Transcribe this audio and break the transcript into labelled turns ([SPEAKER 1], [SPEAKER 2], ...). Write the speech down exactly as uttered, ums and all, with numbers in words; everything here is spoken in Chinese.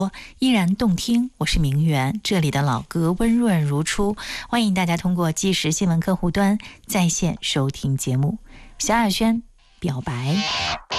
[SPEAKER 1] 依然动听，我是明媛，这里的老歌温润如初，欢迎大家通过即时新闻客户端在线收听节目。萧亚轩表白。